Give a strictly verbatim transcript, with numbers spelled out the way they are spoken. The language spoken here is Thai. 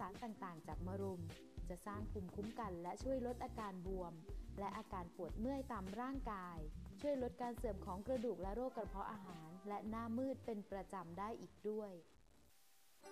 ารต่างๆจากมะรุมจะสร้างภูมิคุ้มกันและช่วยลดอาการบวมและอาการปวดเมื่อยตามร่างกายช่วยลดการเสื่อมของกระดูกและโรคกระเพาะอาหารและหน้ามืดเป็นประจำได้อีกด้วย